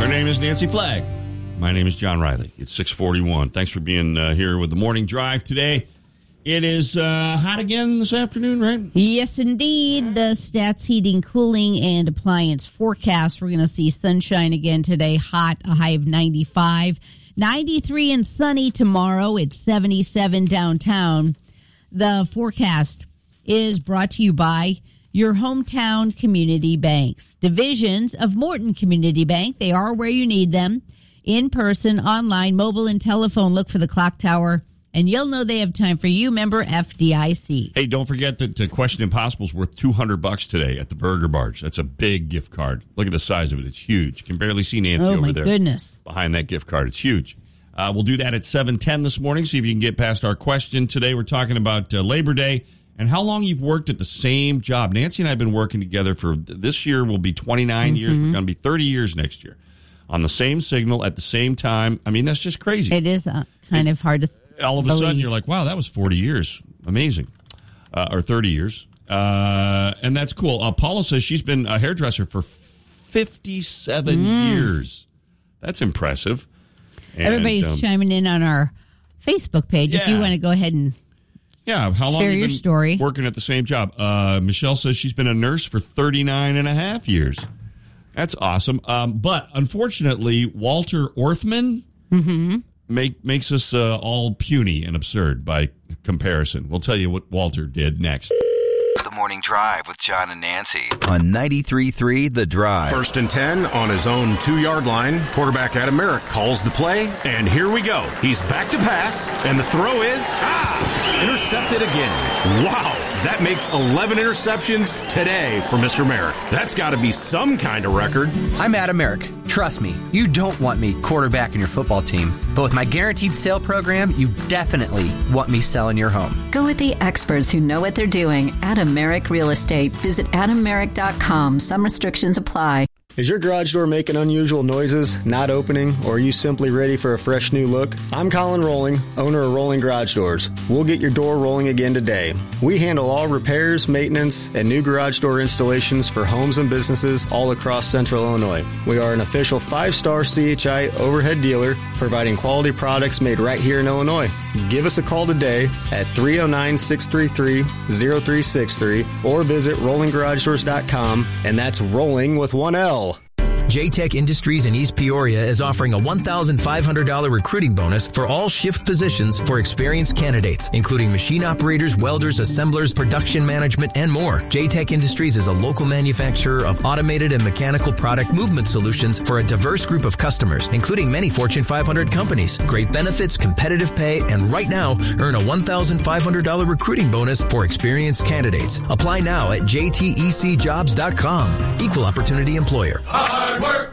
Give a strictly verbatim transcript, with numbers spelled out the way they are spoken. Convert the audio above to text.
name is Nancy Flagg. My name is John Riley. It's six forty-one. Thanks for being uh, here with the morning drive today. It is uh, hot again this afternoon, right? Yes, indeed. The Stats Heating, Cooling, and Appliance forecast. We're going to see sunshine again today. Hot, a high of ninety-five. ninety-three and sunny tomorrow. It's seventy-seven downtown. The forecast is brought to you by your hometown community banks. Divisions of Morton Community Bank. They are where you need them. In person, online, mobile, and telephone. Look for the clock tower, and you'll know they have time for you. Member F D I C. Hey, don't forget that uh, Question Impossible is worth two hundred bucks today at the Burger Barge. That's a big gift card. Look at the size of it. It's huge. You can barely see Nancy oh, over my there. Goodness. Behind that gift card. It's huge. Uh, we'll do that at seven ten this morning. See if you can get past our question. Today we're talking about uh, Labor Day and how long you've worked at the same job. Nancy and I have been working together for this year will be twenty-nine mm-hmm. years. We're going to be thirty years next year. On the same signal at the same time. I mean, that's just crazy. It is uh, kind it, of hard to th- All of believe. a sudden, you're like, wow, that was forty years. Amazing. Uh, or thirty years. Uh, and that's cool. Uh, Paula says she's been a hairdresser for fifty-seven mm. years. That's impressive. And, Everybody's um, chiming in on our Facebook page. Yeah. If you want to go ahead and yeah, how long share have you your been story. Working at the same job? Uh, Michelle says she's been a nurse for thirty-nine and a half years. That's awesome. Um, but unfortunately, Walter Orthman mm-hmm. make, makes us uh, all puny and absurd by comparison. We'll tell you what Walter did next. The Morning Drive with John and Nancy. On ninety-three point three The Drive. First and ten on his own two-yard line. Quarterback Adam Merrick calls the play, and here we go. He's back to pass, and the throw is, ah, intercepted again. Wow, that makes eleven interceptions today for Mister Merrick. That's got to be some kind of record. I'm Adam Merrick. Trust me, you don't want me quarterback in your football team. But with my Guaranteed Sale program, you definitely want me selling your home. Go with the experts who know what they're doing. Adam Merrick Real Estate. Visit adam merrick dot com. Some restrictions apply. Is your garage door making unusual noises, not opening, or are you simply ready for a fresh new look? I'm Colin Rolling, owner of Rolling Garage Doors. We'll get your door rolling again today. We handle all repairs, maintenance, and new garage door installations for homes and businesses all across Central Illinois. We are an official five-star C H I overhead dealer, providing quality products made right here in Illinois. Give us a call today at three oh nine, six three three, oh three six three or visit rolling garage doors dot com, and that's rolling with one L. J-Tech Industries in East Peoria is offering a one thousand five hundred dollars recruiting bonus for all shift positions for experienced candidates, including machine operators, welders, assemblers, production management, and more. J-Tech Industries is a local manufacturer of automated and mechanical product movement solutions for a diverse group of customers, including many Fortune five hundred companies. Great benefits, competitive pay, and right now, earn a one thousand five hundred dollars recruiting bonus for experienced candidates. Apply now at j t e c jobs dot com. Equal opportunity employer. Hard work